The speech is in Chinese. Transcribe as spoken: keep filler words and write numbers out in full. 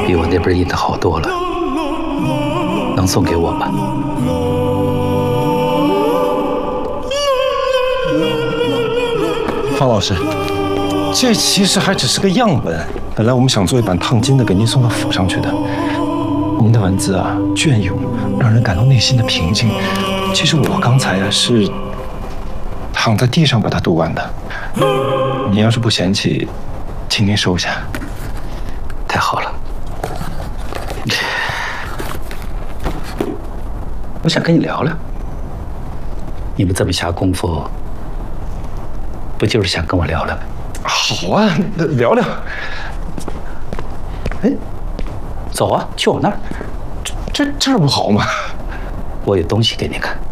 比我那本印的好多了，能送给我吗？ 方老师，这其实还只是个样本。本来我们想做一版烫金的，给您送到府上去的。您的文字啊，隽永，让人感到内心的平静。其实我刚才啊是躺在地上把它读完的。您要是不嫌弃，请您收下。 太好了。我想跟你聊聊，你们这么下功夫，不就是想跟我聊聊吗？ 好啊，聊聊。 哎，走啊，去我那儿。 这这儿不好吗？ 我有东西给你看。